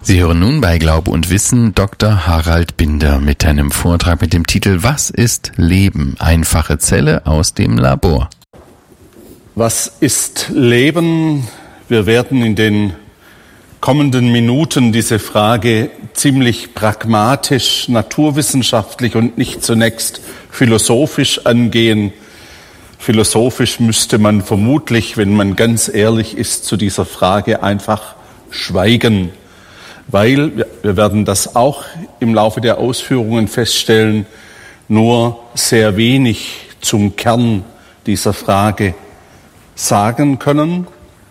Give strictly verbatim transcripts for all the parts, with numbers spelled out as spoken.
Sie hören nun bei Glaube und Wissen Doktor Harald Binder mit einem Vortrag mit dem Titel Was ist Leben? Einfache Zelle aus dem Labor. Was ist Leben? Wir werden in den kommenden Minuten diese Frage ziemlich pragmatisch, naturwissenschaftlich und nicht zunächst philosophisch angehen. Philosophisch müsste man vermutlich, wenn man ganz ehrlich ist, zu dieser Frage einfach schweigen. Weil, wir werden das auch im Laufe der Ausführungen feststellen, nur sehr wenig zum Kern dieser Frage sagen können.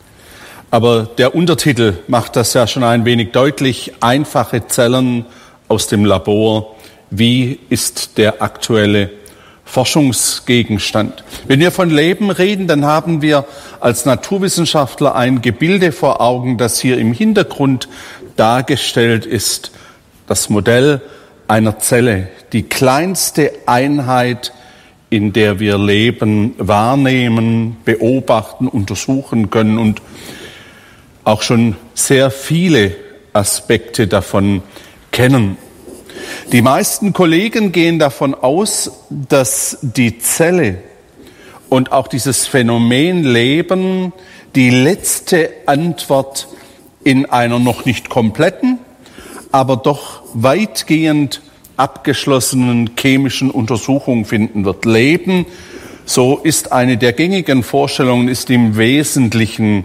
Aber der Untertitel macht das ja schon ein wenig deutlich. Einfache Zellen aus dem Labor. Wie ist der aktuelle Forschungsgegenstand? Wenn wir von Leben reden, dann haben wir als Naturwissenschaftler ein Gebilde vor Augen, das hier im Hintergrund dargestellt ist. Das Modell einer Zelle, die kleinste Einheit, in der wir Leben wahrnehmen, beobachten, untersuchen können und auch schon sehr viele Aspekte davon kennen. Die meisten Kollegen gehen davon aus, dass die Zelle und auch dieses Phänomen Leben die letzte Antwort in einer noch nicht kompletten, aber doch weitgehend abgeschlossenen chemischen Untersuchung finden wird. Leben, so ist eine der gängigen Vorstellungen, ist im Wesentlichen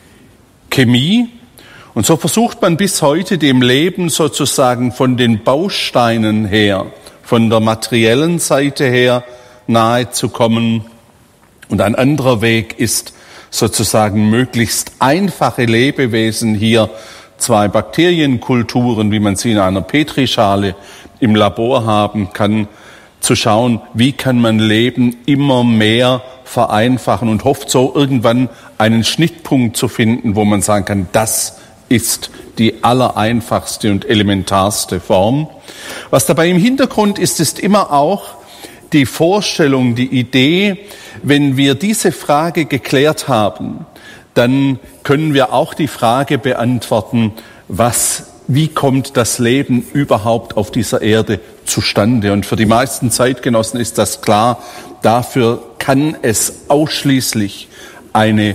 Chemie. Und so versucht man bis heute dem Leben sozusagen von den Bausteinen her, von der materiellen Seite her nahe zu kommen. Und ein anderer Weg ist sozusagen möglichst einfache Lebewesen, hier zwei Bakterienkulturen, wie man sie in einer Petrischale im Labor haben kann, zu schauen, wie kann man Leben immer mehr vereinfachen und hofft so irgendwann einen Schnittpunkt zu finden, wo man sagen kann, das ist die allereinfachste und elementarste Form. Was dabei im Hintergrund ist, ist immer auch die Vorstellung, die Idee, wenn wir diese Frage geklärt haben, dann können wir auch die Frage beantworten, was, wie kommt das Leben überhaupt auf dieser Erde zustande? Und für die meisten Zeitgenossen ist das klar, dafür kann es ausschließlich eine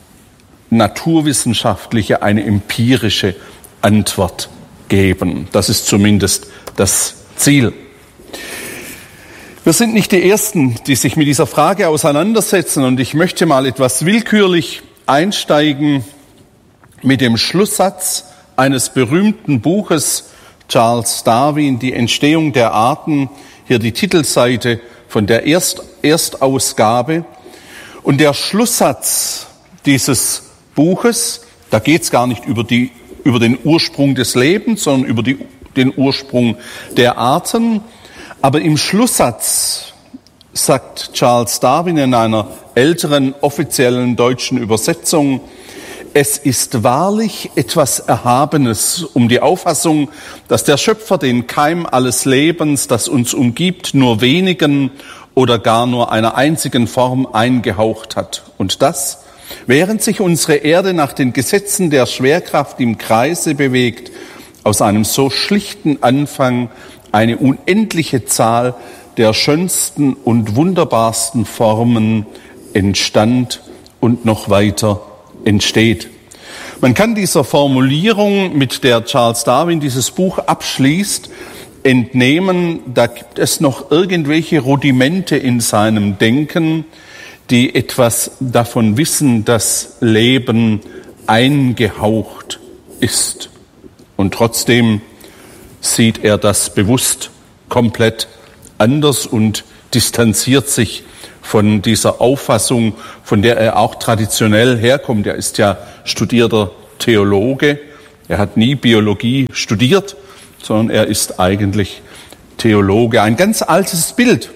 naturwissenschaftliche, eine empirische Antwort geben. Das ist zumindest das Ziel. Wir sind nicht die Ersten, die sich mit dieser Frage auseinandersetzen, und ich möchte mal etwas willkürlich einsteigen mit dem Schlusssatz eines berühmten Buches Charles Darwin, Die Entstehung der Arten, hier die Titelseite von der Erst- Erstausgabe. Und der Schlusssatz dieses Buches, da geht es gar nicht über, die, über den Ursprung des Lebens, sondern über die, den Ursprung der Arten. Aber im Schlusssatz sagt Charles Darwin in einer älteren offiziellen deutschen Übersetzung, es ist wahrlich etwas Erhabenes um die Auffassung, dass der Schöpfer den Keim alles Lebens, das uns umgibt, nur wenigen oder gar nur einer einzigen Form eingehaucht hat. Und das, während sich unsere Erde nach den Gesetzen der Schwerkraft im Kreise bewegt, aus einem so schlichten Anfang eine unendliche Zahl der schönsten und wunderbarsten Formen entstand und noch weiter entsteht. Man kann dieser Formulierung, mit der Charles Darwin dieses Buch abschließt, entnehmen, da gibt es noch irgendwelche Rudimente in seinem Denken, die etwas davon wissen, dass Leben eingehaucht ist. Und trotzdem sieht er das bewusst komplett anders und distanziert sich von dieser Auffassung, von der er auch traditionell herkommt. Er ist ja studierter Theologe. Er hat nie Biologie studiert, sondern er ist eigentlich Theologe. Ein ganz altes Bild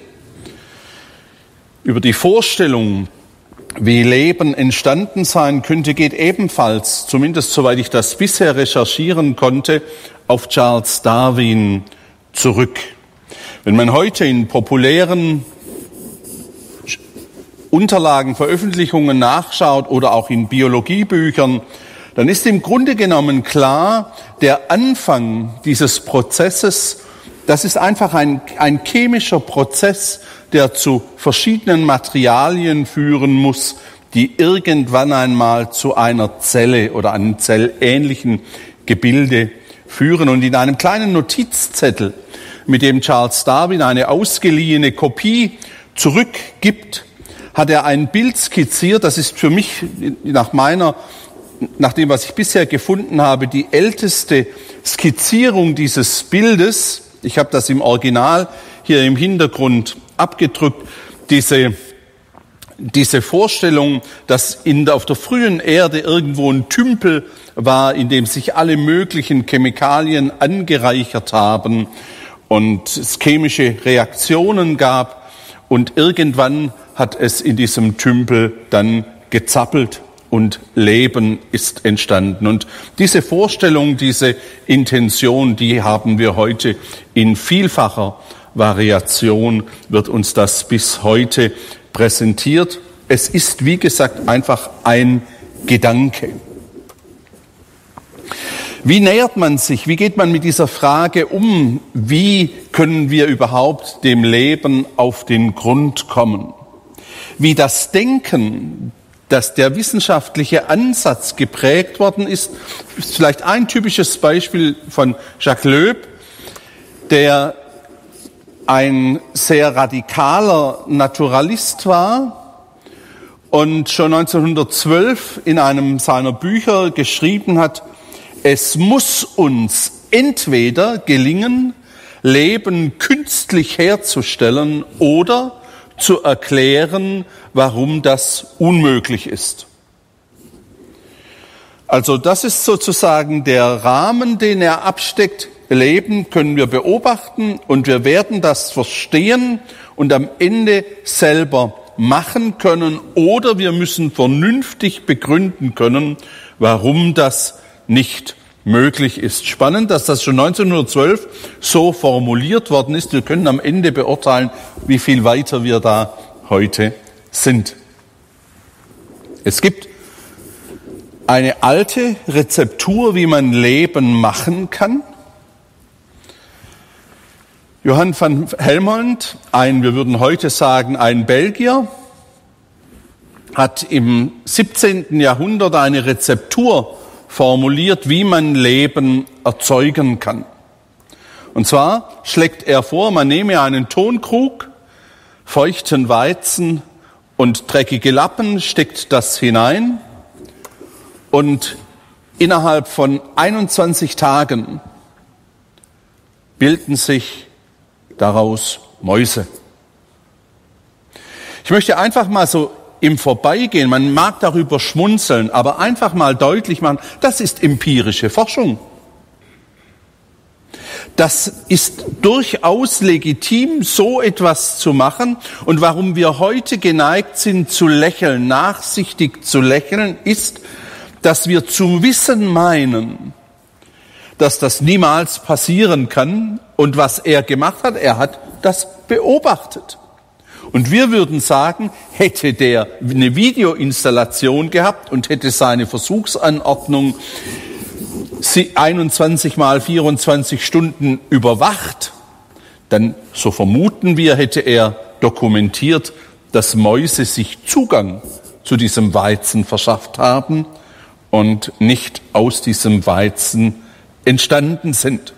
über die Vorstellung, wie Leben entstanden sein könnte, geht ebenfalls, zumindest soweit ich das bisher recherchieren konnte, auf Charles Darwin zurück. Wenn man heute in populären Unterlagen, Veröffentlichungen nachschaut oder auch in Biologiebüchern, dann ist im Grunde genommen klar, der Anfang dieses Prozesses, das ist einfach ein, ein chemischer Prozess, der zu verschiedenen Materialien führen muss, die irgendwann einmal zu einer Zelle oder einem zellähnlichen Gebilde führen. Und in einem kleinen Notizzettel, mit dem Charles Darwin eine ausgeliehene Kopie zurückgibt, hat er ein Bild skizziert, das ist für mich nach meiner, nach dem, was ich bisher gefunden habe, die älteste Skizzierung dieses Bildes. Ich habe das im Original hier im Hintergrund abgedrückt. Diese, diese Vorstellung, dass in, auf der frühen Erde irgendwo ein Tümpel war, in dem sich alle möglichen Chemikalien angereichert haben und es chemische Reaktionen gab und irgendwann hat es in diesem Tümpel dann gezappelt und Leben ist entstanden. Und diese Vorstellung, diese Intention, die haben wir heute in vielfacher Variation, wird uns das bis heute präsentiert. Es ist, wie gesagt, einfach ein Gedanke. Wie nähert man sich, wie geht man mit dieser Frage um, wie können wir überhaupt dem Leben auf den Grund kommen? Wie das Denken, dass der wissenschaftliche Ansatz geprägt worden ist, ist vielleicht ein typisches Beispiel von Jacques Loeb, der ein sehr radikaler Naturalist war und schon neunzehnhundertzwölf in einem seiner Bücher geschrieben hat, es muss uns entweder gelingen, Leben künstlich herzustellen oder zu erklären, warum das unmöglich ist. Also das ist sozusagen der Rahmen, den er absteckt. Leben können wir beobachten und wir werden das verstehen und am Ende selber machen können oder wir müssen vernünftig begründen können, warum das nicht möglich ist. Spannend, dass das schon neunzehnhundertzwölf so formuliert worden ist. Wir können am Ende beurteilen, wie viel weiter wir da heute sind. Es gibt eine alte Rezeptur, wie man Leben machen kann. Johann van Helmont, ein, wir würden heute sagen, ein Belgier, hat im siebzehnten Jahrhundert eine Rezeptur formuliert, wie man Leben erzeugen kann. Und zwar schlägt er vor, man nehme einen Tonkrug, feuchten Weizen und dreckige Lappen, steckt das hinein und innerhalb von einundzwanzig Tagen bilden sich daraus Mäuse. Ich möchte einfach mal so im Vorbeigehen, man mag darüber schmunzeln, aber einfach mal deutlich machen, das ist empirische Forschung. Das ist durchaus legitim, so etwas zu machen. Und warum wir heute geneigt sind zu lächeln, nachsichtig zu lächeln, ist, dass wir zu wissen meinen, dass das niemals passieren kann. Und was er gemacht hat, er hat das beobachtet. Und wir würden sagen, hätte der eine Videoinstallation gehabt und hätte seine Versuchsanordnung einundzwanzig mal vierundzwanzig Stunden überwacht, dann, so vermuten wir, hätte er dokumentiert, dass Mäuse sich Zugang zu diesem Weizen verschafft haben und nicht aus diesem Weizen entstanden sind.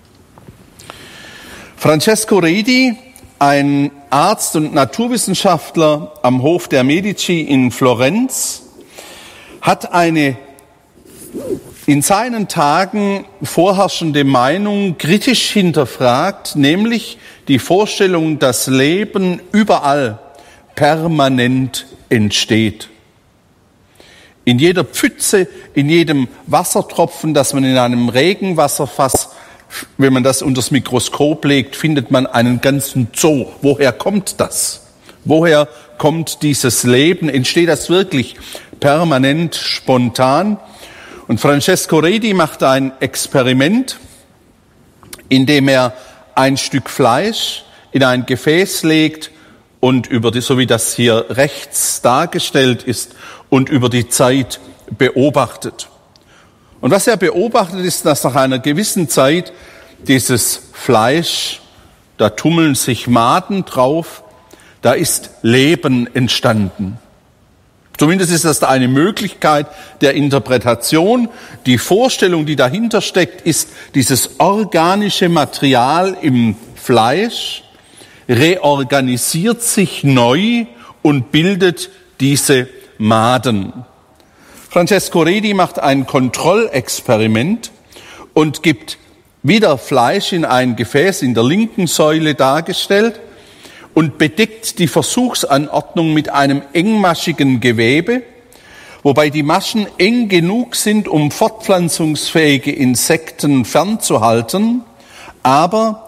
Francesco Redi, ein Arzt und Naturwissenschaftler am Hof der Medici in Florenz, hat eine in seinen Tagen vorherrschende Meinung kritisch hinterfragt, nämlich die Vorstellung, dass Leben überall permanent entsteht. In jeder Pfütze, in jedem Wassertropfen, das man in einem Regenwasserfass, wenn man das unter das Mikroskop legt, findet man einen ganzen Zoo. Woher kommt das? Woher kommt dieses Leben? Entsteht das wirklich permanent, spontan? Und Francesco Redi macht ein Experiment, in dem er ein Stück Fleisch in ein Gefäß legt und über die, so wie das hier rechts dargestellt ist, und über die Zeit beobachtet. Und was er beobachtet, ist, dass nach einer gewissen Zeit dieses Fleisch, da tummeln sich Maden drauf, da ist Leben entstanden. Zumindest ist das eine Möglichkeit der Interpretation. Die Vorstellung, die dahinter steckt, ist, dieses organische Material im Fleisch reorganisiert sich neu und bildet diese Maden. Francesco Redi macht ein Kontrollexperiment und gibt wieder Fleisch in ein Gefäß in der linken Säule dargestellt und bedeckt die Versuchsanordnung mit einem engmaschigen Gewebe, wobei die Maschen eng genug sind, um fortpflanzungsfähige Insekten fernzuhalten, aber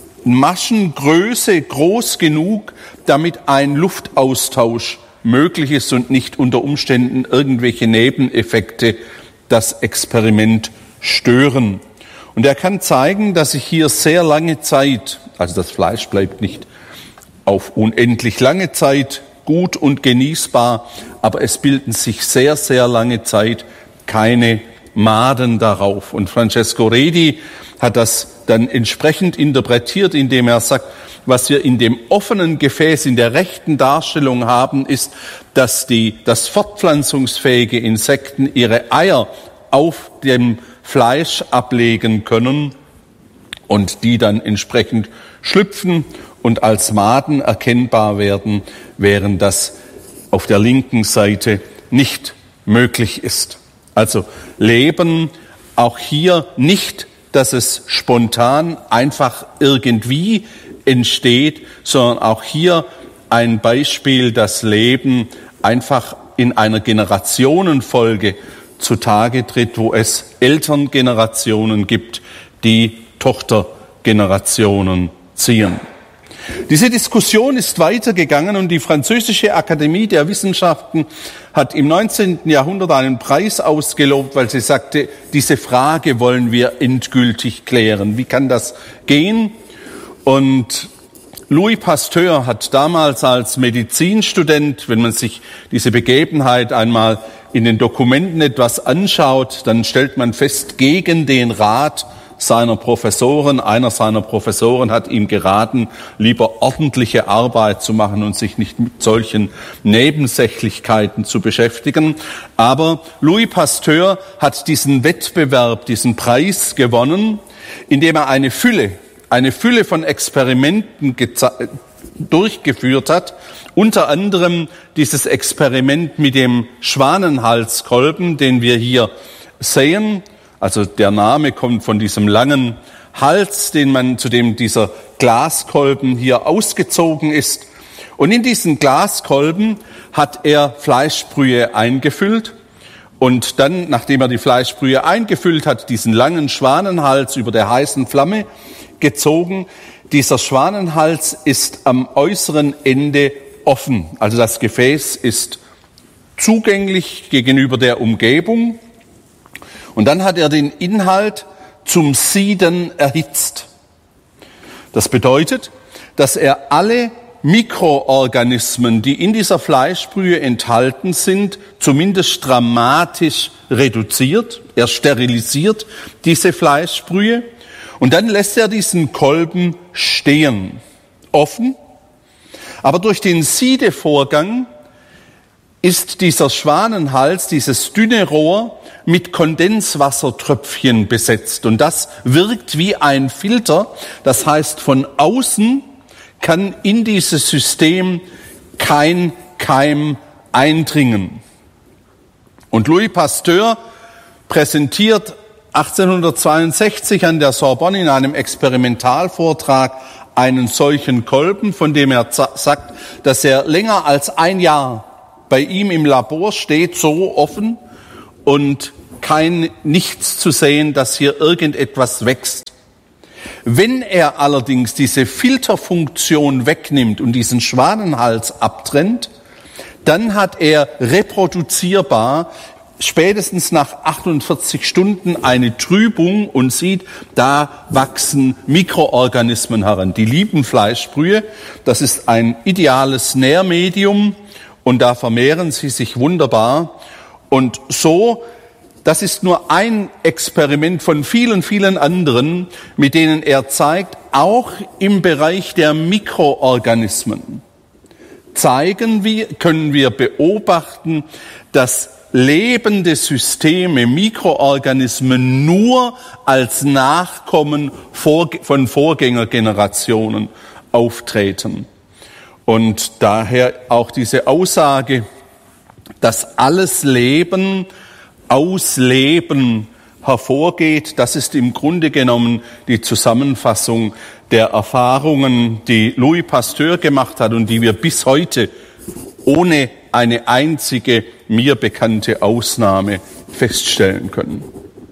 Maschengröße groß genug, damit ein Luftaustausch möglich ist und nicht unter Umständen irgendwelche Nebeneffekte das Experiment stören. Und er kann zeigen, dass sich hier sehr lange Zeit, also das Fleisch bleibt nicht auf unendlich lange Zeit gut und genießbar, aber es bilden sich sehr, sehr lange Zeit keine Maden darauf. Und Francesco Redi hat das dann entsprechend interpretiert, indem er sagt, was wir in dem offenen Gefäß in der rechten Darstellung haben, ist, dass die, dass fortpflanzungsfähige Insekten ihre Eier auf dem Fleisch ablegen können und die dann entsprechend schlüpfen und als Maden erkennbar werden, während das auf der linken Seite nicht möglich ist. Also Leben auch hier nicht, dass es spontan einfach irgendwie entsteht, sondern auch hier ein Beispiel, dass Leben einfach in einer Generationenfolge zutage tritt, wo es Elterngenerationen gibt, die Tochtergenerationen ziehen. Diese Diskussion ist weitergegangen und die Französische Akademie der Wissenschaften hat im neunzehnten Jahrhundert einen Preis ausgelobt, weil sie sagte, diese Frage wollen wir endgültig klären. Wie kann das gehen? Und Louis Pasteur hat damals als Medizinstudent, wenn man sich diese Begebenheit einmal in den Dokumenten etwas anschaut, dann stellt man fest, gegen den Rat seiner Professoren, einer seiner Professoren hat ihm geraten, lieber ordentliche Arbeit zu machen und sich nicht mit solchen Nebensächlichkeiten zu beschäftigen. Aber Louis Pasteur hat diesen Wettbewerb, diesen Preis gewonnen, indem er eine Fülle, eine Fülle von Experimenten geze- durchgeführt hat, unter anderem dieses Experiment mit dem Schwanenhalskolben, den wir hier sehen. Also der Name kommt von diesem langen Hals, den man, zu dem dieser Glaskolben hier ausgezogen ist. Und in diesen Glaskolben hat er Fleischbrühe eingefüllt. Und dann, nachdem er die Fleischbrühe eingefüllt hat, diesen langen Schwanenhals über der heißen Flamme gezogen. Dieser Schwanenhals ist am äußeren Ende offen. Also das Gefäß ist zugänglich gegenüber der Umgebung. Und dann hat er den Inhalt zum Sieden erhitzt. Das bedeutet, dass er alle Mikroorganismen, die in dieser Fleischbrühe enthalten sind, zumindest dramatisch reduziert. Er sterilisiert diese Fleischbrühe und dann lässt er diesen Kolben stehen, offen. Aber durch den Siedevorgang ist dieser Schwanenhals, dieses dünne Rohr, mit Kondenswassertröpfchen besetzt. Und das wirkt wie ein Filter. Das heißt, von außen kann in dieses System kein Keim eindringen. Und Louis Pasteur präsentiert achtzehnhundertzweiundsechzig an der Sorbonne in einem Experimentalvortrag einen solchen Kolben, von dem er sagt, dass er länger als ein Jahr bei ihm im Labor steht, so offen und kein nichts zu sehen, dass hier irgendetwas wächst. Wenn er allerdings diese Filterfunktion wegnimmt und diesen Schwanenhals abtrennt, dann hat er reproduzierbar spätestens nach achtundvierzig Stunden eine Trübung und sieht, da wachsen Mikroorganismen heran. Die lieben Fleischbrühe, das ist ein ideales Nährmedium und da vermehren sie sich wunderbar. Und so das ist nur ein Experiment von vielen, vielen anderen, mit denen er zeigt, auch im Bereich der Mikroorganismen zeigen wir, können wir beobachten, dass lebende Systeme, Mikroorganismen nur als Nachkommen von Vorgängergenerationen auftreten. Und daher auch diese Aussage, dass alles Leben aus Leben hervorgeht, das ist im Grunde genommen die Zusammenfassung der Erfahrungen, die Louis Pasteur gemacht hat und die wir bis heute ohne eine einzige mir bekannte Ausnahme feststellen können.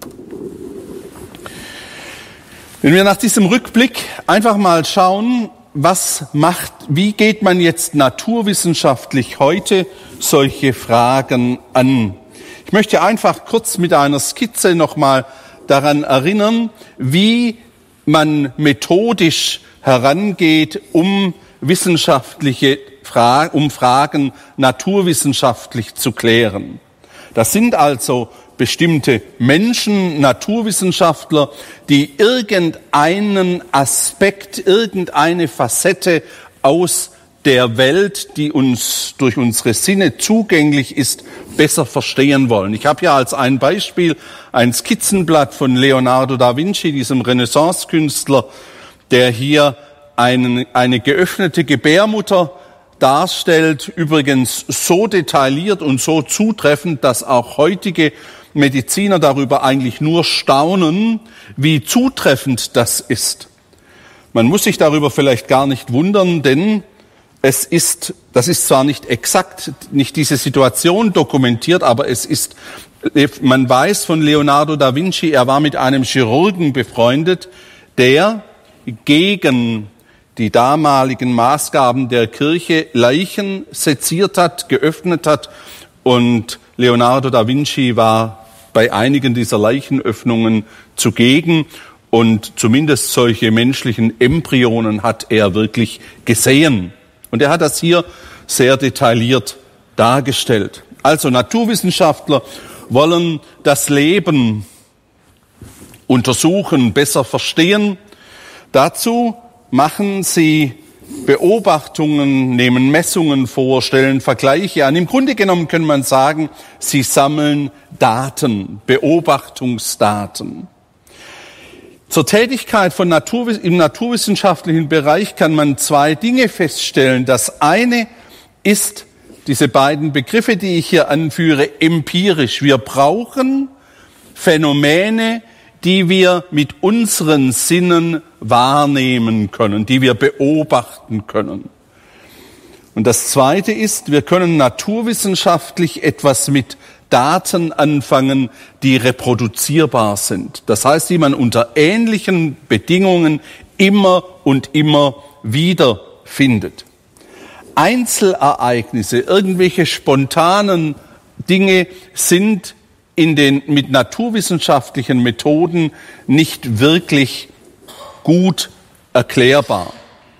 Wenn wir nach diesem Rückblick einfach mal schauen, was macht, wie geht man jetzt naturwissenschaftlich heute solche Fragen an? Ich möchte einfach kurz mit einer Skizze nochmal daran erinnern, wie man methodisch herangeht, um wissenschaftliche Fragen, um Fragen naturwissenschaftlich zu klären. Das sind also bestimmte Menschen, Naturwissenschaftler, die irgendeinen Aspekt, irgendeine Facette aus der Welt, die uns durch unsere Sinne zugänglich ist, besser verstehen wollen. Ich habe hier als ein Beispiel ein Skizzenblatt von Leonardo da Vinci, diesem Renaissance-Künstler, der hier einen, eine geöffnete Gebärmutter darstellt, übrigens so detailliert und so zutreffend, dass auch heutige Mediziner darüber eigentlich nur staunen, wie zutreffend das ist. Man muss sich darüber vielleicht gar nicht wundern, denn es ist, das ist zwar nicht exakt, nicht diese Situation dokumentiert, aber es ist, man weiß von Leonardo da Vinci, er war mit einem Chirurgen befreundet, der gegen die damaligen Maßgaben der Kirche Leichen seziert hat, geöffnet hat, und Leonardo da Vinci war bei einigen dieser Leichenöffnungen zugegen, und zumindest solche menschlichen Embryonen hat er wirklich gesehen. Und er hat das hier sehr detailliert dargestellt. Also Naturwissenschaftler wollen das Leben untersuchen, besser verstehen. Dazu machen sie Beobachtungen, nehmen Messungen vor, stellen Vergleiche an. Im Grunde genommen kann man sagen, sie sammeln Daten, Beobachtungsdaten. Zur Tätigkeit von Naturwiss- im naturwissenschaftlichen Bereich kann man zwei Dinge feststellen. Das eine ist diese beiden Begriffe, die ich hier anführe, empirisch. Wir brauchen Phänomene, die wir mit unseren Sinnen wahrnehmen können, die wir beobachten können. Und das Zweite ist, wir können naturwissenschaftlich etwas mit Daten anfangen, die reproduzierbar sind. Das heißt, die man unter ähnlichen Bedingungen immer und immer wieder findet. Einzelereignisse, irgendwelche spontanen Dinge sind in den mit naturwissenschaftlichen Methoden nicht wirklich gut erklärbar.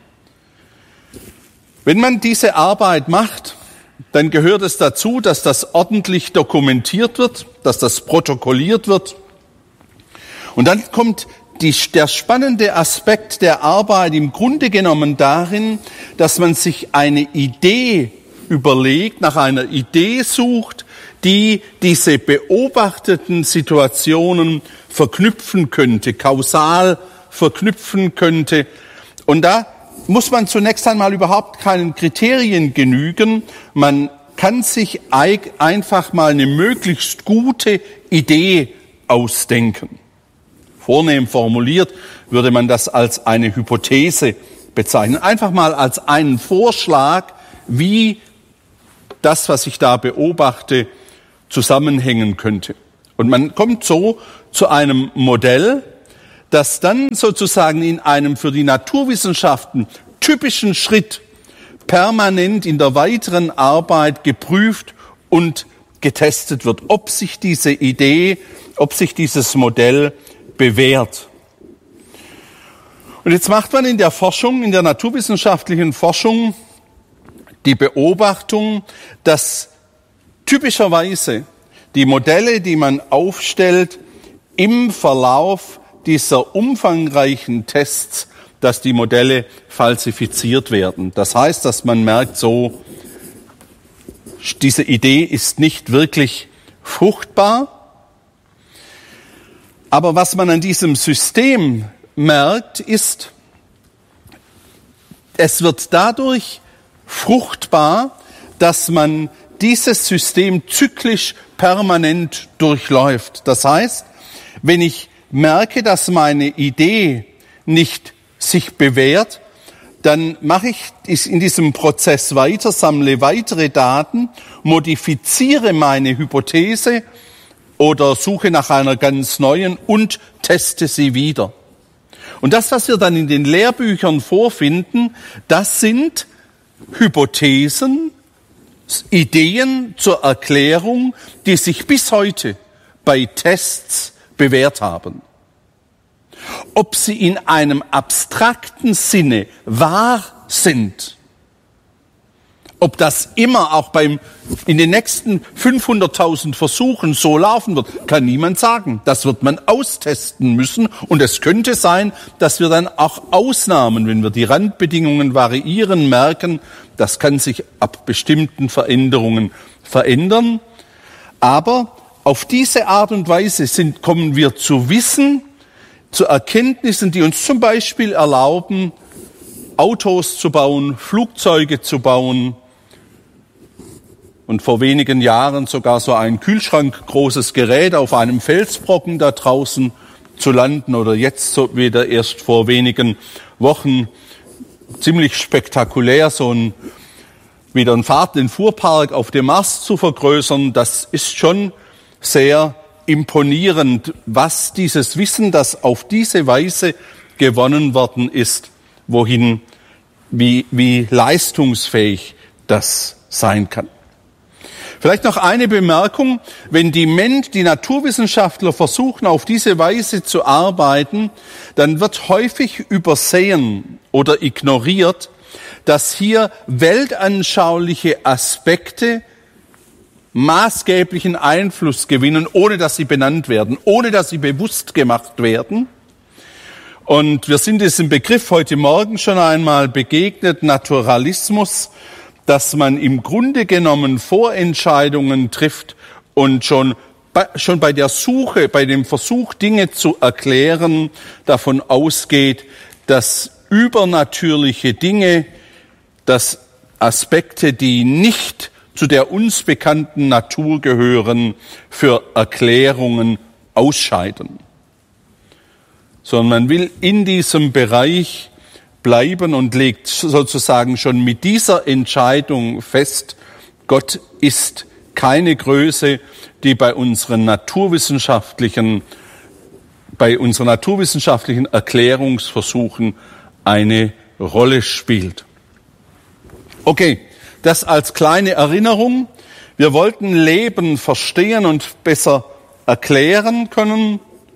Wenn man diese Arbeit macht, dann gehört es dazu, dass das ordentlich dokumentiert wird, dass das protokolliert wird. Und dann kommt die, der spannende Aspekt der Arbeit im Grunde genommen darin, dass man sich eine Idee überlegt, nach einer Idee sucht, die diese beobachteten Situationen verknüpfen könnte, kausal verknüpfen könnte. Und da muss man zunächst einmal überhaupt keinen Kriterien genügen. Man kann sich einfach mal eine möglichst gute Idee ausdenken. Vornehm formuliert würde man das als eine Hypothese bezeichnen. Einfach mal als einen Vorschlag, wie das, was ich da beobachte, zusammenhängen könnte. Und man kommt so zu einem Modell, das dann sozusagen in einem für die Naturwissenschaften typischen Schritt permanent in der weiteren Arbeit geprüft und getestet wird, ob sich diese Idee, ob sich dieses Modell bewährt. Und jetzt macht man in der Forschung, in der naturwissenschaftlichen Forschung die Beobachtung, dass typischerweise die Modelle, die man aufstellt, im Verlauf dieser umfangreichen Tests, dass die Modelle falsifiziert werden. Das heißt, dass man merkt, so, diese Idee ist nicht wirklich fruchtbar. Aber was man an diesem System merkt, ist, es wird dadurch fruchtbar, dass man dieses System zyklisch permanent durchläuft. Das heißt, wenn ich merke, dass meine Idee nicht sich bewährt, dann mache ich in diesem Prozess weiter, sammle weitere Daten, modifiziere meine Hypothese oder suche nach einer ganz neuen und teste sie wieder. Und das, was wir dann in den Lehrbüchern vorfinden, das sind Hypothesen, Ideen zur Erklärung, die sich bis heute bei Tests bewährt haben. Ob sie in einem abstrakten Sinne wahr sind, ob das immer auch beim, in den nächsten fünfhunderttausend Versuchen so laufen wird, kann niemand sagen. Das wird man austesten müssen. Und es könnte sein, dass wir dann auch Ausnahmen, wenn wir die Randbedingungen variieren, merken, das kann sich ab bestimmten Veränderungen verändern. Aber auf diese Art und Weise sind, kommen wir zu Wissen, zu Erkenntnissen, die uns zum Beispiel erlauben, Autos zu bauen, Flugzeuge zu bauen und vor wenigen Jahren sogar so ein Kühlschrank großes Gerät auf einem Felsbrocken da draußen zu landen oder jetzt so wieder erst vor wenigen Wochen ziemlich spektakulär so ein wieder einen Fahrt, den Fuhrpark auf dem Mars zu vergrößern. Das ist schon sehr imponierend, was dieses Wissen, das auf diese Weise gewonnen worden ist, wohin, wie, wie leistungsfähig das sein kann. Vielleicht noch eine Bemerkung. Wenn die Mensch, die Naturwissenschaftler versuchen, auf diese Weise zu arbeiten, dann wird häufig übersehen oder ignoriert, dass hier weltanschauliche Aspekte maßgeblichen Einfluss gewinnen, ohne dass sie benannt werden, ohne dass sie bewusst gemacht werden. Und wir sind diesem Begriff heute Morgen schon einmal begegnet, Naturalismus, dass man im Grunde genommen Vorentscheidungen trifft und schon bei, schon bei der Suche, bei dem Versuch, Dinge zu erklären, davon ausgeht, dass übernatürliche Dinge, dass Aspekte, die nicht zu der uns bekannten Natur gehören, für Erklärungen ausscheiden. Sondern man will in diesem Bereich bleiben und legt sozusagen schon mit dieser Entscheidung fest, Gott ist keine Größe, die bei unseren naturwissenschaftlichen, bei unseren naturwissenschaftlichen Erklärungsversuchen eine Rolle spielt. Okay, das als kleine Erinnerung. Wir wollten Leben verstehen und besser erklären können.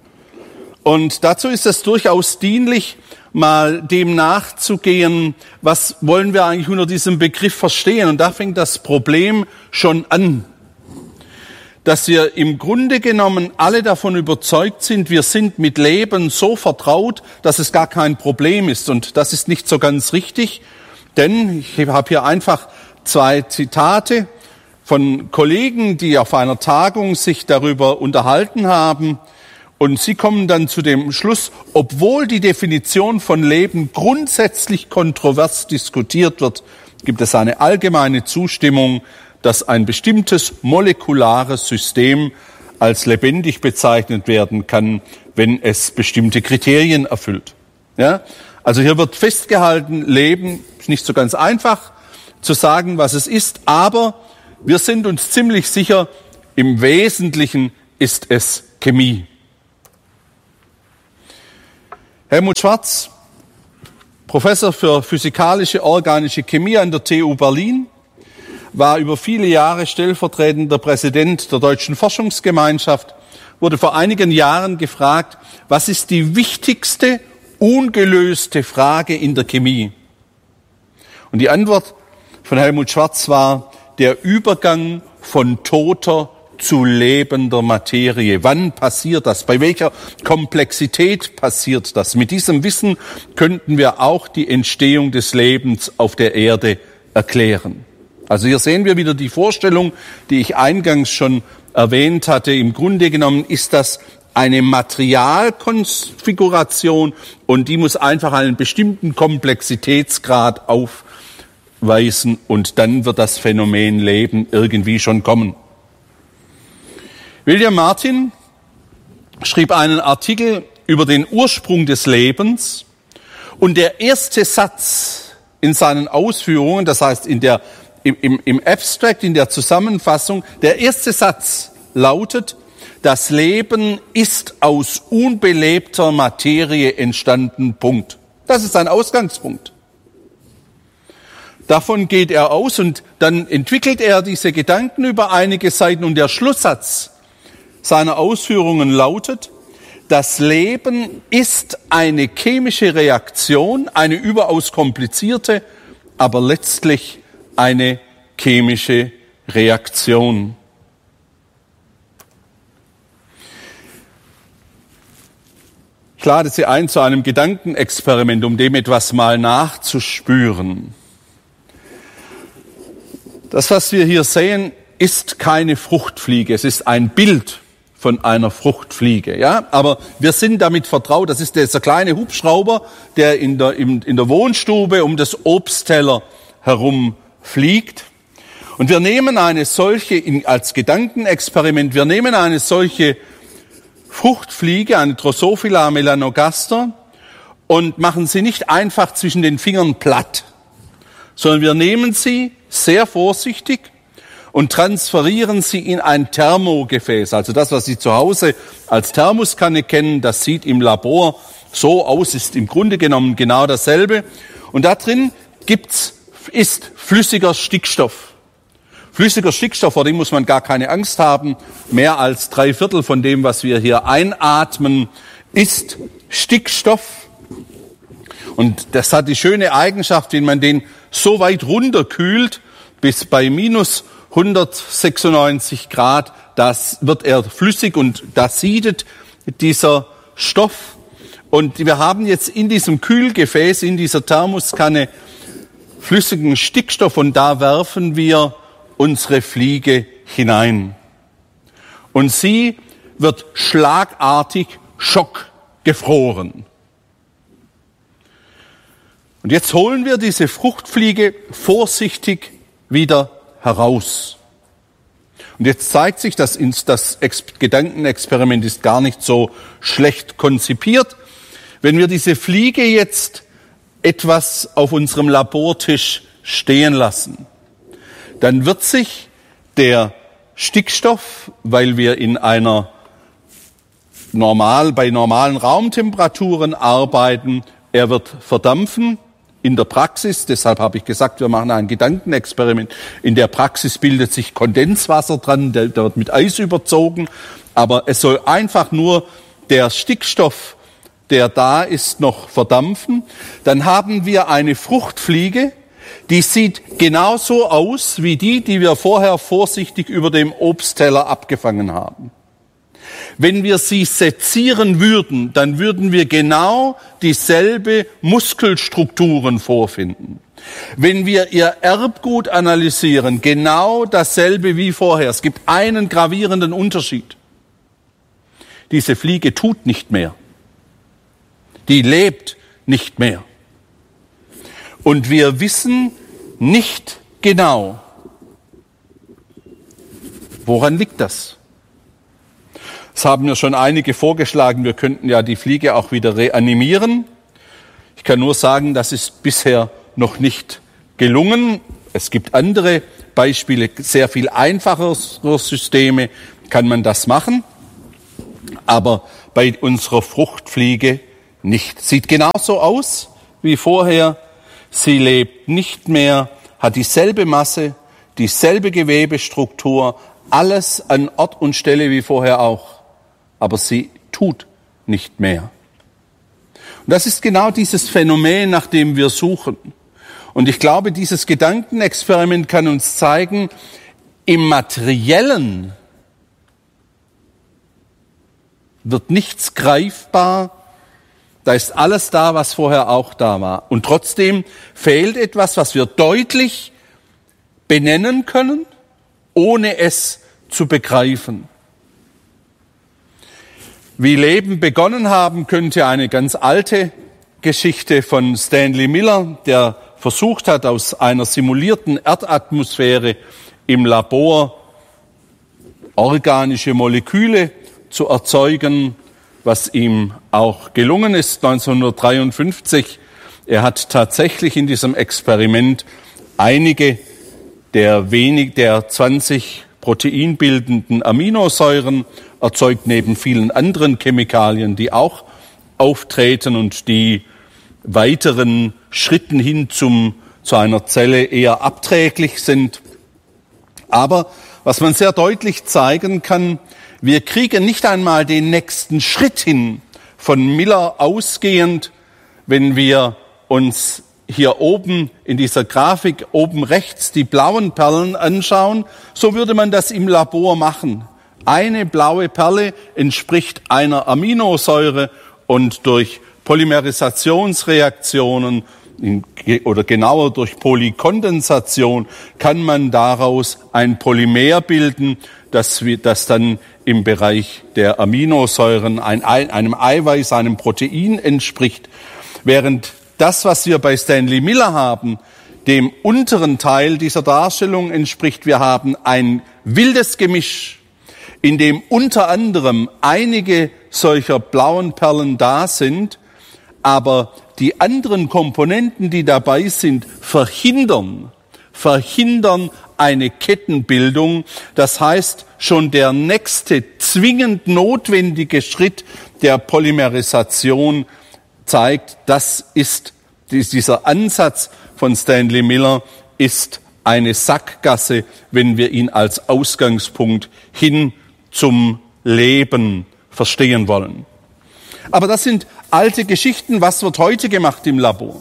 Und dazu ist es durchaus dienlich, mal dem nachzugehen, was wollen wir eigentlich unter diesem Begriff verstehen. Und da fängt das Problem schon an, dass wir im Grunde genommen alle davon überzeugt sind, wir sind mit Leben so vertraut, dass es gar kein Problem ist. Und das ist nicht so ganz richtig, denn ich habe hier einfach zwei Zitate von Kollegen, die auf einer Tagung sich darüber unterhalten haben. Und sie kommen dann zu dem Schluss, obwohl die Definition von Leben grundsätzlich kontrovers diskutiert wird, gibt es eine allgemeine Zustimmung, dass ein bestimmtes molekulares System als lebendig bezeichnet werden kann, wenn es bestimmte Kriterien erfüllt. Ja? Also hier wird festgehalten, Leben ist nicht so ganz einfach zu sagen, was es ist, aber wir sind uns ziemlich sicher, im Wesentlichen ist es Chemie. Helmut Schwarz, Professor für physikalische organische Chemie an der T U Berlin, war über viele Jahre stellvertretender Präsident der Deutschen Forschungsgemeinschaft, wurde vor einigen Jahren gefragt, was ist die wichtigste ungelöste Frage in der Chemie? Und die Antwort von Helmut Schwarz war der Übergang von toter zu lebender Materie. Wann passiert das? Bei welcher Komplexität passiert das? Mit diesem Wissen könnten wir auch die Entstehung des Lebens auf der Erde erklären. Also hier sehen wir wieder die Vorstellung, die ich eingangs schon erwähnt hatte. Im Grunde genommen ist das eine Materialkonfiguration und die muss einfach einen bestimmten Komplexitätsgrad aufweisen und dann wird das Phänomen Leben irgendwie schon kommen. William Martin schrieb einen Artikel über den Ursprung des Lebens und der erste Satz in seinen Ausführungen, das heißt in der, im, im, im Abstract, in der Zusammenfassung, der erste Satz lautet: Das Leben ist aus unbelebter Materie entstanden, Punkt. Das ist sein Ausgangspunkt. Davon geht er aus und dann entwickelt er diese Gedanken über einige Seiten und der Schlusssatz seiner Ausführungen lautet: Das Leben ist eine chemische Reaktion, eine überaus komplizierte, aber letztlich eine chemische Reaktion. Ich lade Sie ein zu einem Gedankenexperiment, um dem etwas mal nachzuspüren. Das, was wir hier sehen, ist keine Fruchtfliege. Es ist ein Bild von einer Fruchtfliege, ja. Aber wir sind damit vertraut. Das ist dieser kleine Hubschrauber, der in der, in, in der Wohnstube um das Obstteller herum fliegt. Und wir nehmen eine solche, in, als Gedankenexperiment, wir nehmen eine solche Fruchtfliege, eine Drosophila melanogaster, und machen sie nicht einfach zwischen den Fingern platt, sondern wir nehmen sie sehr vorsichtig und transferieren sie in ein Thermogefäß. Also das, was Sie zu Hause als Thermoskanne kennen, das sieht im Labor so aus, ist im Grunde genommen genau dasselbe. Und da drin gibt's, ist flüssiger Stickstoff. Flüssiger Stickstoff, vor dem muss man gar keine Angst haben. Mehr als drei Viertel von dem, was wir hier einatmen, ist Stickstoff. Und das hat die schöne Eigenschaft, wenn man den so weit runterkühlt, bis bei minus hundertsechsundneunzig Grad, das wird er flüssig und da siedet dieser Stoff. Und wir haben jetzt in diesem Kühlgefäß, in dieser Thermoskanne, flüssigen Stickstoff und da werfen wir unsere Fliege hinein. Und sie wird schlagartig schockgefroren. Und jetzt holen wir diese Fruchtfliege vorsichtig wieder heraus. Und jetzt zeigt sich, dass das Gedankenexperiment ist gar nicht so schlecht konzipiert. Wenn wir diese Fliege jetzt etwas auf unserem Labortisch stehen lassen, dann wird sich der Stickstoff, weil wir in einer normal, bei normalen Raumtemperaturen arbeiten, er wird verdampfen in der Praxis. Deshalb habe ich gesagt, wir machen ein Gedankenexperiment. In der Praxis bildet sich Kondenswasser dran, der, der wird mit Eis überzogen. Aber es soll einfach nur der Stickstoff, der da ist, noch verdampfen. Dann haben wir eine Fruchtfliege, die sieht genauso aus wie die, die wir vorher vorsichtig über dem Obstteller abgefangen haben. Wenn wir sie sezieren würden, dann würden wir genau dieselbe Muskelstrukturen vorfinden. Wenn wir ihr Erbgut analysieren, genau dasselbe wie vorher. Es gibt einen gravierenden Unterschied. Diese Fliege tut nicht mehr. Die lebt nicht mehr. Und wir wissen nicht genau, woran liegt das? Es haben mir schon einige vorgeschlagen, wir könnten ja die Fliege auch wieder reanimieren. Ich kann nur sagen, das ist bisher noch nicht gelungen. Es gibt andere Beispiele, sehr viel einfachere Systeme kann man das machen, aber bei unserer Fruchtfliege nicht. Sieht genauso aus wie vorher. Sie lebt nicht mehr, hat dieselbe Masse, dieselbe Gewebestruktur, alles an Ort und Stelle wie vorher auch. Aber sie tut nicht mehr. Und das ist genau dieses Phänomen, nach dem wir suchen. Und ich glaube, dieses Gedankenexperiment kann uns zeigen, im Materiellen wird nichts greifbar. Da ist alles da, was vorher auch da war. Und trotzdem fehlt etwas, was wir deutlich benennen können, ohne es zu begreifen. Wie Leben begonnen haben könnte, eine ganz alte Geschichte von Stanley Miller, der versucht hat, aus einer simulierten Erdatmosphäre im Labor organische Moleküle zu erzeugen, was ihm auch gelungen ist neunzehnhundertdreiundfünfzig. Er hat tatsächlich in diesem Experiment einige der wenig, der zwanzig proteinbildenden Aminosäuren erzeugt, neben vielen anderen Chemikalien, die auch auftreten und die weiteren Schritten hin zum, zu einer Zelle eher abträglich sind. Aber was man sehr deutlich zeigen kann, wir kriegen nicht einmal den nächsten Schritt hin, von Miller ausgehend, wenn wir uns hier oben in dieser Grafik oben rechts die blauen Perlen anschauen. So würde man das im Labor machen. Eine blaue Perle entspricht einer Aminosäure und durch Polymerisationsreaktionen oder genauer durch Polykondensation kann man daraus ein Polymer bilden, das, das dann im Bereich der Aminosäuren ein, einem Eiweiß, einem Protein entspricht. Während das, was wir bei Stanley Miller haben, dem unteren Teil dieser Darstellung entspricht. Wir haben ein wildes Gemisch, in dem unter anderem einige solcher blauen Perlen da sind, aber die anderen Komponenten, die dabei sind, verhindern, verhindern eine Kettenbildung. Das heißt, schon der nächste zwingend notwendige Schritt der Polymerisation zeigt, das ist, dieser Ansatz von Stanley Miller ist eine Sackgasse, wenn wir ihn als Ausgangspunkt hin zum Leben verstehen wollen. Aber das sind alte Geschichten. Was wird heute gemacht im Labor?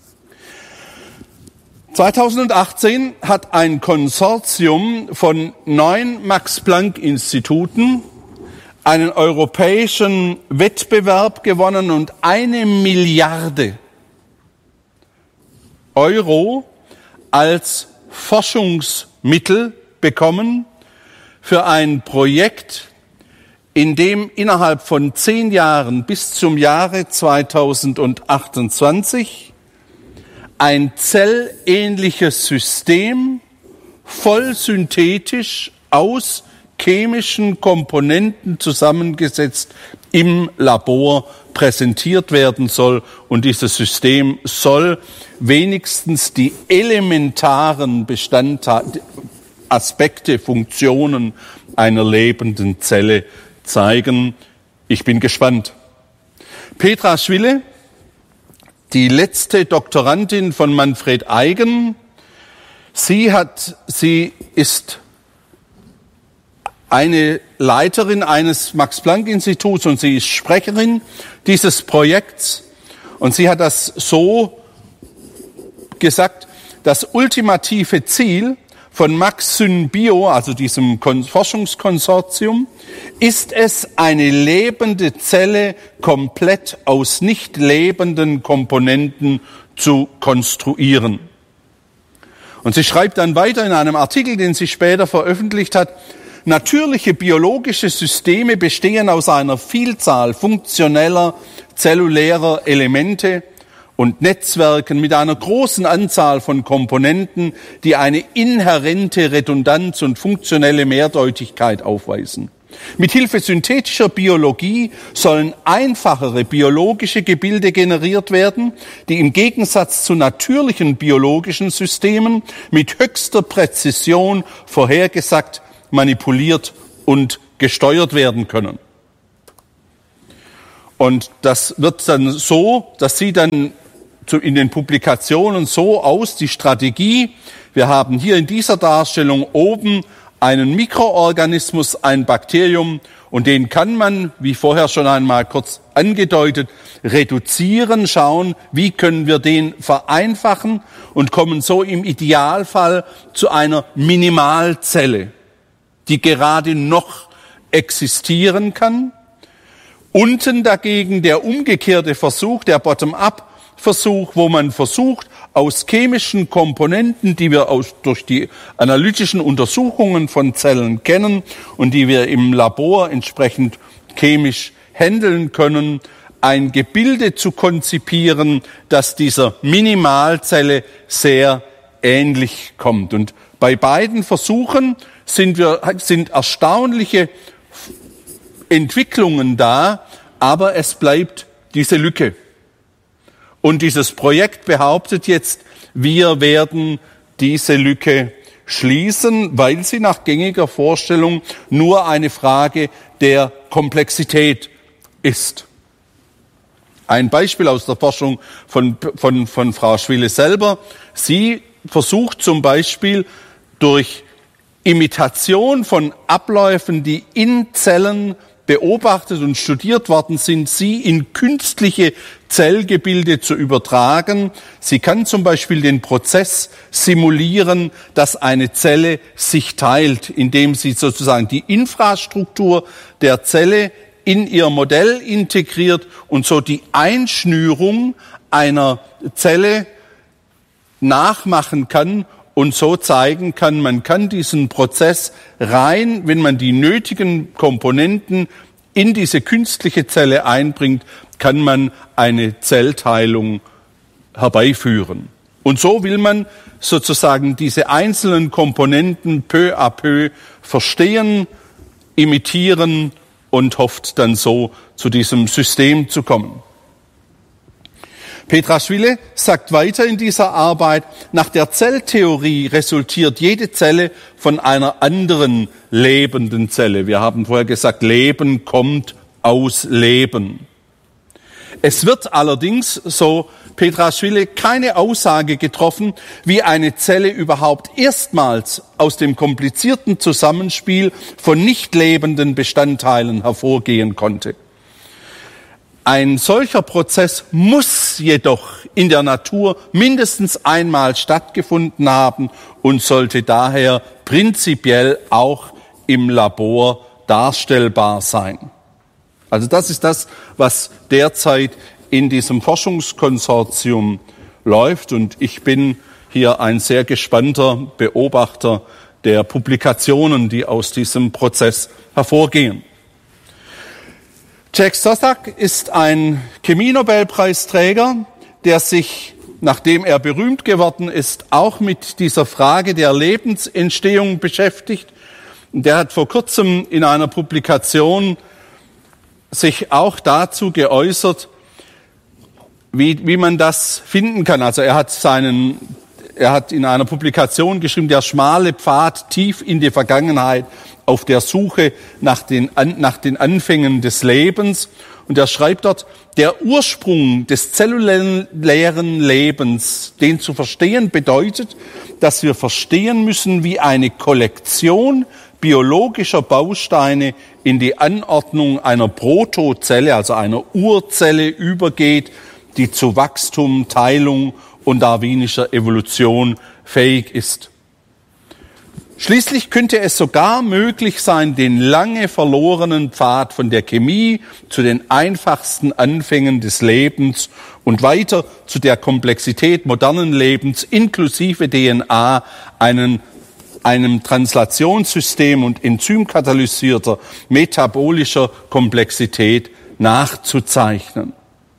zweitausendachtzehn hat ein Konsortium von neun Max-Planck-Instituten einen europäischen Wettbewerb gewonnen und eine Milliarde Euro als Forschungsmittel bekommen für ein Projekt, in dem innerhalb von zehn Jahren bis zum Jahre zweitausendachtundzwanzig ein zellähnliches System voll synthetisch aus chemischen Komponenten zusammengesetzt im Labor präsentiert werden soll. Und dieses System soll wenigstens die elementaren Bestandteile, Aspekte, Funktionen einer lebenden Zelle zeigen. Ich bin gespannt. Petra Schwille, die letzte Doktorandin von Manfred Eigen, sie hat, sie ist eine Leiterin eines Max-Planck-Instituts und sie ist Sprecherin dieses Projekts. Und sie hat das so gesagt: Das ultimative Ziel von MaxSynBio, also diesem Forschungskonsortium, ist es, eine lebende Zelle komplett aus nicht lebenden Komponenten zu konstruieren. Und sie schreibt dann weiter in einem Artikel, den sie später veröffentlicht hat: Natürliche biologische Systeme bestehen aus einer Vielzahl funktioneller, zellulärer Elemente und Netzwerken mit einer großen Anzahl von Komponenten, die eine inhärente Redundanz und funktionelle Mehrdeutigkeit aufweisen. Mithilfe synthetischer Biologie sollen einfachere biologische Gebilde generiert werden, die im Gegensatz zu natürlichen biologischen Systemen mit höchster Präzision vorhergesagt, manipuliert und gesteuert werden können. Und das wird dann so, dass sie dann in den Publikationen so aus, die Strategie, wir haben hier in dieser Darstellung oben einen Mikroorganismus, ein Bakterium, und den kann man, wie vorher schon einmal kurz angedeutet, reduzieren, schauen, wie können wir den vereinfachen und kommen so im Idealfall zu einer Minimalzelle, die gerade noch existieren kann. Unten dagegen der umgekehrte Versuch, der Bottom-up-Versuch, wo man versucht, aus chemischen Komponenten, die wir aus, durch die analytischen Untersuchungen von Zellen kennen und die wir im Labor entsprechend chemisch handeln können, ein Gebilde zu konzipieren, das dieser Minimalzelle sehr ähnlich kommt. Und bei beiden Versuchen sind wir, sind erstaunliche Entwicklungen da, aber es bleibt diese Lücke. Und dieses Projekt behauptet jetzt, wir werden diese Lücke schließen, weil sie nach gängiger Vorstellung nur eine Frage der Komplexität ist. Ein Beispiel aus der Forschung von, von, von Frau Schwille selber. Sie versucht zum Beispiel durch Imitation von Abläufen, die in Zellen beobachtet und studiert worden sind, sie in künstliche Zellgebilde zu übertragen. Sie kann zum Beispiel den Prozess simulieren, dass eine Zelle sich teilt, indem sie sozusagen die Infrastruktur der Zelle in ihr Modell integriert und so die Einschnürung einer Zelle nachmachen kann und so zeigen kann, man kann diesen Prozess rein, wenn man die nötigen Komponenten in diese künstliche Zelle einbringt, kann man eine Zellteilung herbeiführen. Und so will man sozusagen diese einzelnen Komponenten peu à peu verstehen, imitieren und hofft dann so zu diesem System zu kommen. Petra Schwille sagt weiter in dieser Arbeit, nach der Zelltheorie resultiert jede Zelle von einer anderen lebenden Zelle. Wir haben vorher gesagt, Leben kommt aus Leben. Es wird allerdings, so Petra Schwille, keine Aussage getroffen, wie eine Zelle überhaupt erstmals aus dem komplizierten Zusammenspiel von nicht lebenden Bestandteilen hervorgehen konnte. Ein solcher Prozess muss jedoch in der Natur mindestens einmal stattgefunden haben und sollte daher prinzipiell auch im Labor darstellbar sein. Also das ist das, was derzeit in diesem Forschungskonsortium läuft, und ich bin hier ein sehr gespannter Beobachter der Publikationen, die aus diesem Prozess hervorgehen. Jack Szostak ist ein Chemie-Nobelpreisträger, der sich, nachdem er berühmt geworden ist, auch mit dieser Frage der Lebensentstehung beschäftigt. Der hat vor kurzem in einer Publikation sich auch dazu geäußert, wie, wie man das finden kann. Also er hat seinen, er hat in einer Publikation geschrieben, der schmale Pfad tief in die Vergangenheit auf der Suche nach den, nach den Anfängen des Lebens. Und er schreibt dort, der Ursprung des zellulären Lebens, den zu verstehen, bedeutet, dass wir verstehen müssen, wie eine Kollektion biologischer Bausteine in die Anordnung einer Protozelle, also einer Urzelle, übergeht, die zu Wachstum, Teilung und darwinischer Evolution fähig ist. Schließlich könnte es sogar möglich sein, den lange verlorenen Pfad von der Chemie zu den einfachsten Anfängen des Lebens und weiter zu der Komplexität modernen Lebens inklusive D N A, einen, einem Translationssystem und enzymkatalysierter metabolischer Komplexität nachzuzeichnen.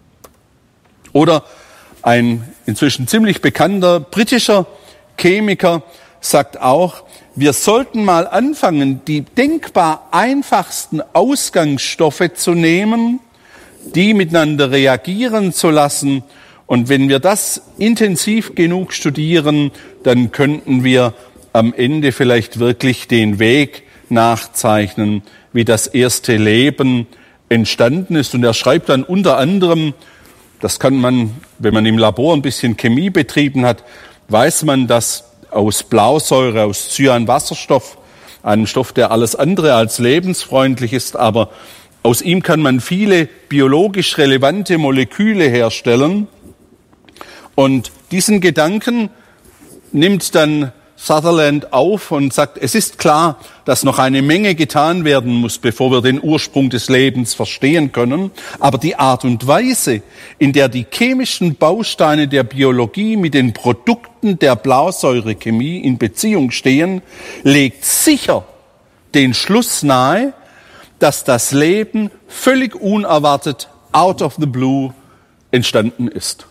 Oder ein inzwischen ziemlich bekannter britischer Chemiker sagt auch, wir sollten mal anfangen, die denkbar einfachsten Ausgangsstoffe zu nehmen, die miteinander reagieren zu lassen. Und wenn wir das intensiv genug studieren, dann könnten wir am Ende vielleicht wirklich den Weg nachzeichnen, wie das erste Leben entstanden ist. Und er schreibt dann unter anderem, das kann man, wenn man im Labor ein bisschen Chemie betrieben hat, weiß man, dass aus Blausäure, aus Cyanwasserstoff, einem Stoff, der alles andere als lebensfreundlich ist, aber aus ihm kann man viele biologisch relevante Moleküle herstellen. Und diesen Gedanken nimmt dann Sutherland auf und sagt, es ist klar, dass noch eine Menge getan werden muss, bevor wir den Ursprung des Lebens verstehen können. Aber die Art und Weise, in der die chemischen Bausteine der Biologie mit den Produkten der Blausäurechemie in Beziehung stehen, legt sicher den Schluss nahe, dass das Leben völlig unerwartet, out of the blue, entstanden ist.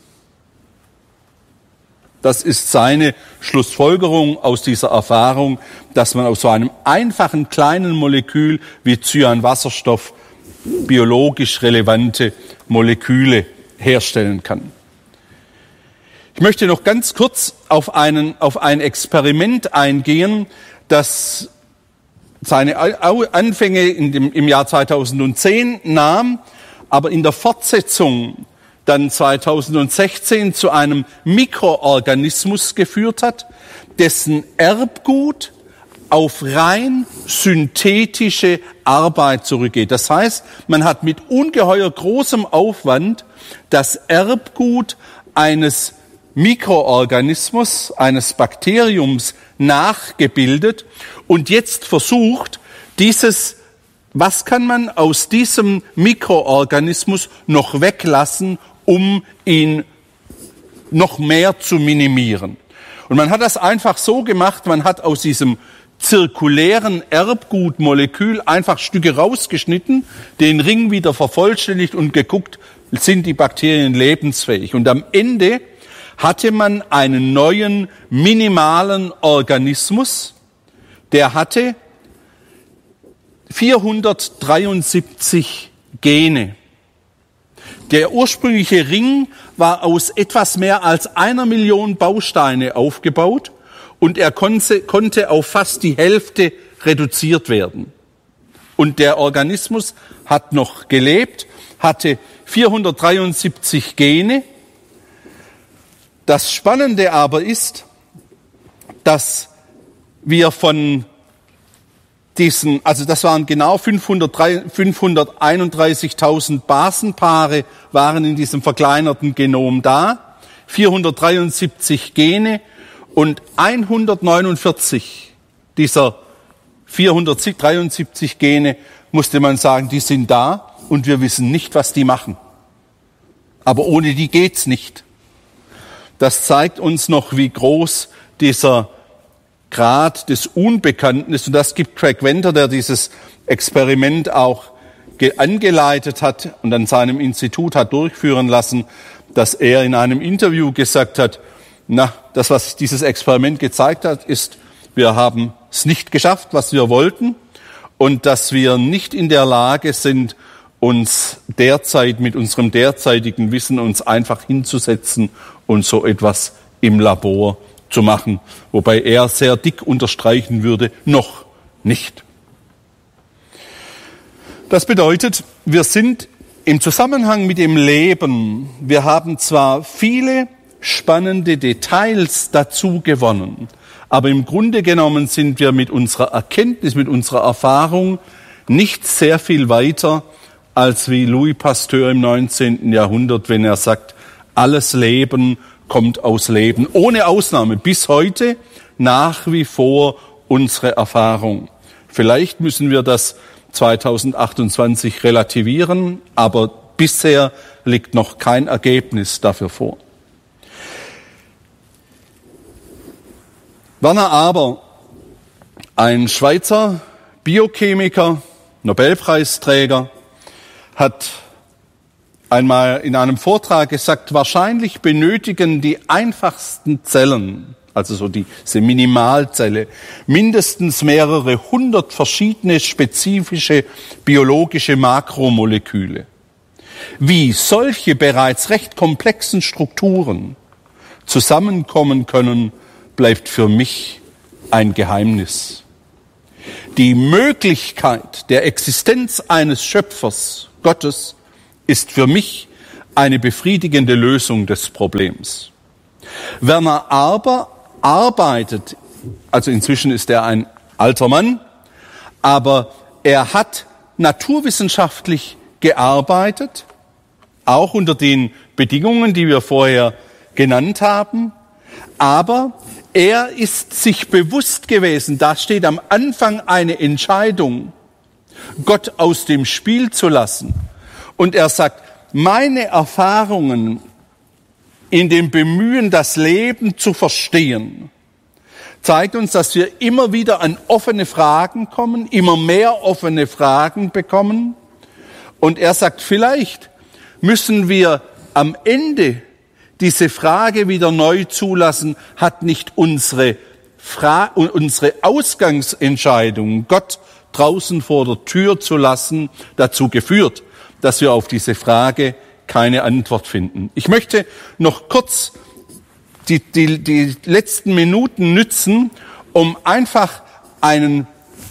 Das ist seine Schlussfolgerung aus dieser Erfahrung, dass man aus so einem einfachen kleinen Molekül wie Cyanwasserstoff biologisch relevante Moleküle herstellen kann. Ich möchte noch ganz kurz auf, einen, auf ein Experiment eingehen, das seine Anfänge in dem, im Jahr zweitausendzehn nahm, aber in der Fortsetzung dann zweitausendsechzehn zu einem Mikroorganismus geführt hat, dessen Erbgut auf rein synthetische Arbeit zurückgeht. Das heißt, man hat mit ungeheuer großem Aufwand das Erbgut eines Mikroorganismus, eines Bakteriums nachgebildet und jetzt versucht, dieses, was kann man aus diesem Mikroorganismus noch weglassen, um ihn noch mehr zu minimieren. Und man hat das einfach so gemacht, man hat aus diesem zirkulären Erbgutmolekül einfach Stücke rausgeschnitten, den Ring wieder vervollständigt und geguckt, sind die Bakterien lebensfähig. Und am Ende hatte man einen neuen minimalen Organismus, der hatte vierhundertdreiundsiebzig Gene. Der ursprüngliche Ring war aus etwas mehr als einer Million Bausteine aufgebaut und er konnte, konnte auf fast die Hälfte reduziert werden. Und der Organismus hat noch gelebt, hatte vierhundertdreiundsiebzig Gene. Das Spannende aber ist, dass wir von diesen, also das waren genau fünfhunderteinunddreißigtausend Basenpaare waren in diesem verkleinerten Genom da, vierhundertdreiundsiebzig Gene und hundertneunundvierzig dieser vierhundertdreiundsiebzig Gene, musste man sagen, die sind da und wir wissen nicht, was die machen. Aber ohne die geht's nicht. Das zeigt uns noch, wie groß dieser Grad des Unbekannten ist. Und das gibt Craig Venter, der dieses Experiment auch angeleitet hat und an seinem Institut hat durchführen lassen, dass er in einem Interview gesagt hat, na, das, was dieses Experiment gezeigt hat, ist, wir haben es nicht geschafft, was wir wollten, und dass wir nicht in der Lage sind, uns derzeit mit unserem derzeitigen Wissen uns einfach hinzusetzen und so etwas im Labor zu machen, wobei er sehr dick unterstreichen würde, noch nicht. Das bedeutet, wir sind im Zusammenhang mit dem Leben, wir haben zwar viele spannende Details dazu gewonnen, aber im Grunde genommen sind wir mit unserer Erkenntnis, mit unserer Erfahrung nicht sehr viel weiter als wie Louis Pasteur im neunzehnten Jahrhundert, wenn er sagt, alles Leben kommt aus Leben. Ohne Ausnahme, bis heute nach wie vor unsere Erfahrung. Vielleicht müssen wir das zweitausendachtundzwanzig relativieren, aber bisher liegt noch kein Ergebnis dafür vor. Werner Aber, ein Schweizer Biochemiker, Nobelpreisträger, hat einmal in einem Vortrag gesagt, wahrscheinlich benötigen die einfachsten Zellen, also so diese Minimalzelle, mindestens mehrere hundert verschiedene spezifische biologische Makromoleküle. Wie solche bereits recht komplexen Strukturen zusammenkommen können, bleibt für mich ein Geheimnis. Die Möglichkeit der Existenz eines Schöpfers, Gottes, ist für mich eine befriedigende Lösung des Problems. Werner Aber arbeitet, also inzwischen ist er ein alter Mann, aber er hat naturwissenschaftlich gearbeitet, auch unter den Bedingungen, die wir vorher genannt haben, aber Er ist sich bewusst gewesen, da steht am Anfang eine Entscheidung, Gott aus dem Spiel zu lassen. Und er sagt, meine Erfahrungen in dem Bemühen, das Leben zu verstehen, zeigt uns, dass wir immer wieder an offene Fragen kommen, immer mehr offene Fragen bekommen. Und er sagt, vielleicht müssen wir am Ende diese Frage wieder neu zulassen, hat nicht unsere, Fra- unsere Ausgangsentscheidung, Gott draußen vor der Tür zu lassen, dazu geführt, dass wir auf diese Frage keine Antwort finden. Ich möchte noch kurz die, die, die letzten Minuten nützen, um einfach einen,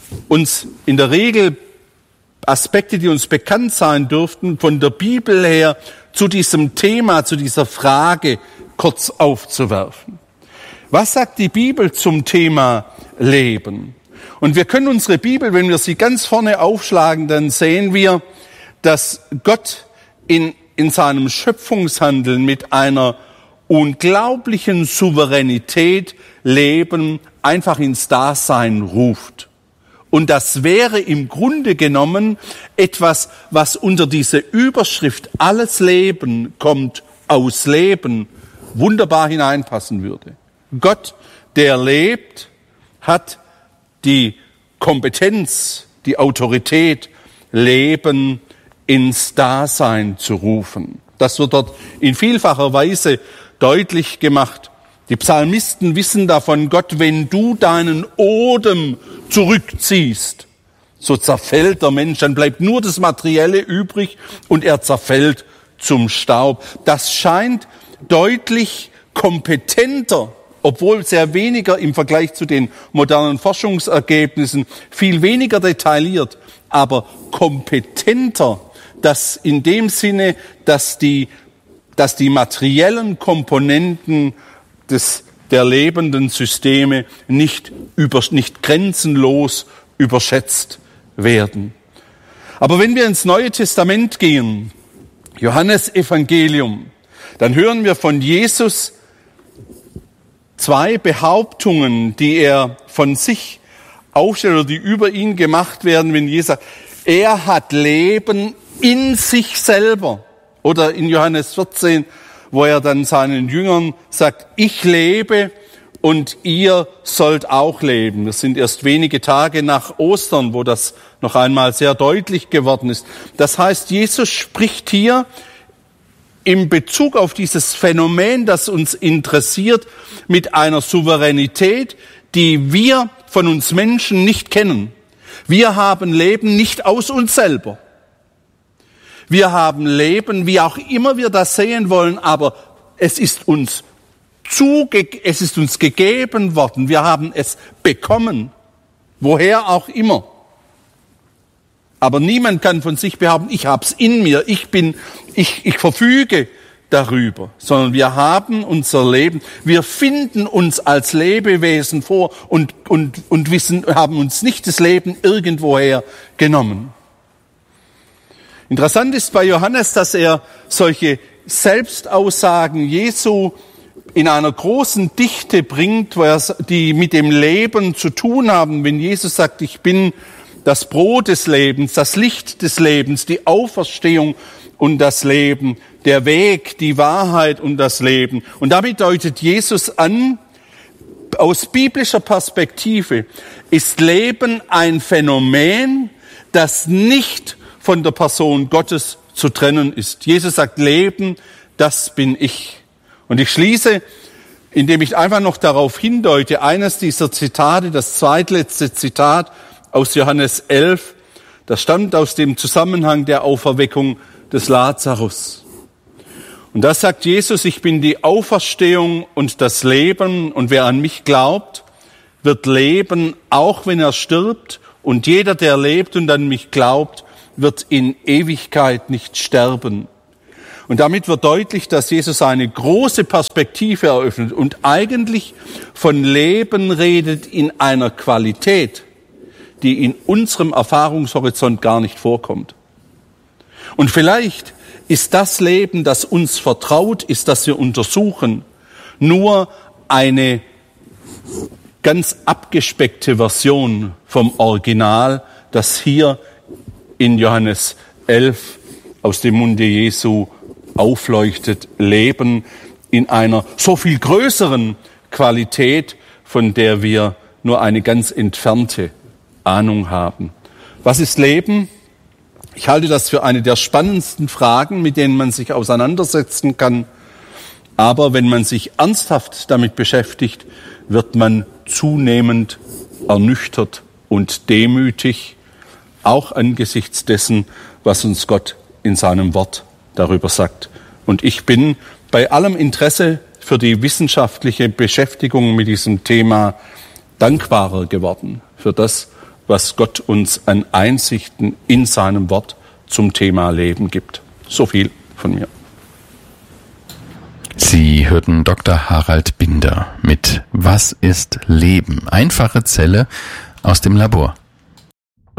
uns in der Regel Aspekte, die uns bekannt sein dürften, von der Bibel her zu diesem Thema, zu dieser Frage kurz aufzuwerfen. Was sagt die Bibel zum Thema Leben? Und wir können unsere Bibel, wenn wir sie ganz vorne aufschlagen, dann sehen wir, dass Gott in, in seinem Schöpfungshandeln mit einer unglaublichen Souveränität Leben einfach ins Dasein ruft. Und das wäre im Grunde genommen etwas, was unter diese Überschrift alles Leben kommt aus Leben wunderbar hineinpassen würde. Gott, der lebt, hat die Kompetenz, die Autorität, Leben ins Dasein zu rufen. Das wird dort in vielfacher Weise deutlich gemacht. Die Psalmisten wissen davon, Gott, wenn du deinen Odem zurückziehst, so zerfällt der Mensch, dann bleibt nur das Materielle übrig und er zerfällt zum Staub. Das scheint deutlich kompetenter, obwohl sehr weniger im Vergleich zu den modernen Forschungsergebnissen, viel weniger detailliert, aber kompetenter, dass in dem Sinne, dass die, dass die materiellen Komponenten des, der lebenden Systeme nicht, über, nicht grenzenlos überschätzt werden. Aber wenn wir ins Neue Testament gehen, Johannes Evangelium, dann hören wir von Jesus zwei Behauptungen, die er von sich aufstellt oder die über ihn gemacht werden, wenn Jesus sagt, er hat Leben in sich selber. Oder in Johannes vierzehn, wo er dann seinen Jüngern sagt, ich lebe und ihr sollt auch leben. Wir sind erst wenige Tage nach Ostern, wo das noch einmal sehr deutlich geworden ist. Das heißt, Jesus spricht hier in Bezug auf dieses Phänomen, das uns interessiert, mit einer Souveränität, die wir von uns Menschen nicht kennen. Wir haben Leben nicht aus uns selber. Wir haben Leben, wie auch immer wir das sehen wollen, aber es ist uns zuge- es ist uns gegeben worden. Wir haben es bekommen, woher auch immer. Aber niemand kann von sich behaupten, ich hab's in mir, ich bin, ich, ich verfüge darüber, sondern wir haben unser Leben, wir finden uns als Lebewesen vor und, und, und wissen, haben uns nicht das Leben irgendwoher genommen. Interessant ist bei Johannes, dass er solche Selbstaussagen Jesu in einer großen Dichte bringt, wo er, die mit dem Leben zu tun haben. Wenn Jesus sagt, ich bin das Brot des Lebens, das Licht des Lebens, die Auferstehung und das Leben, der Weg, die Wahrheit und das Leben. Und damit deutet Jesus an, aus biblischer Perspektive ist Leben ein Phänomen, das nicht von der Person Gottes zu trennen ist. Jesus sagt, Leben, das bin ich. Und ich schließe, indem ich einfach noch darauf hindeute, eines dieser Zitate, das zweitletzte Zitat aus Johannes elf, das stammt aus dem Zusammenhang der Auferweckung des Lazarus. Und da sagt Jesus, ich bin die Auferstehung und das Leben, und wer an mich glaubt, wird leben, auch wenn er stirbt, und jeder, der lebt und an mich glaubt, wird in Ewigkeit nicht sterben. Und damit wird deutlich, dass Jesus eine große Perspektive eröffnet und eigentlich von Leben redet in einer Qualität, die in unserem Erfahrungshorizont gar nicht vorkommt. Und vielleicht ist das Leben, das uns vertraut ist, das wir untersuchen, nur eine ganz abgespeckte Version vom Original, das hier in Johannes elf aus dem Munde Jesu aufleuchtet. Leben in einer so viel größeren Qualität, von der wir nur eine ganz entfernte Ahnung haben. Was ist Leben? Ich halte das für eine der spannendsten Fragen, mit denen man sich auseinandersetzen kann. Aber wenn man sich ernsthaft damit beschäftigt, wird man zunehmend ernüchtert und demütig, auch angesichts dessen, was uns Gott in seinem Wort darüber sagt. Und ich bin bei allem Interesse für die wissenschaftliche Beschäftigung mit diesem Thema dankbarer geworden für das, was Gott uns an Einsichten in seinem Wort zum Thema Leben gibt. So viel von mir. Sie hörten Doktor Harald Binder mit Was ist Leben? Einfache Zelle aus dem Labor.